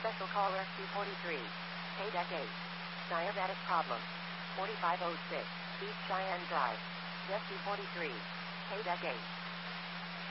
Special caller 243. Paydeck 8. Diabetic problem. 4506. East Cheyenne Drive. Yes 243. Paydeck 8.